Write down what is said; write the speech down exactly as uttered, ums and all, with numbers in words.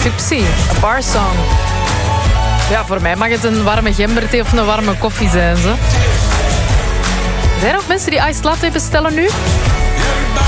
Gypsy, een bar song. Ja, voor mij mag het een warme gemberthee of een warme koffie zijn. Zo. Zijn er nog mensen die iced latte bestellen nu?